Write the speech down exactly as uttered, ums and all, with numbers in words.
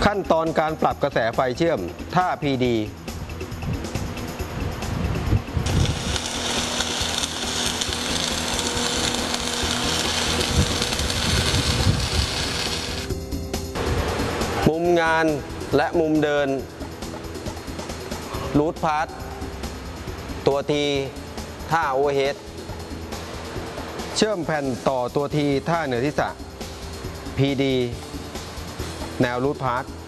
ขั้นตอนการปรับกระแสไฟเชื่อมท่า พี ดี มุมงานและมุมเดินรูทพาร์ทตัวทีท่าโอเวอร์เฮดเชื่อมแผ่นต่อตัวทีท่าเหนือศีรษะ พี ดี แนวรูทพาร์ท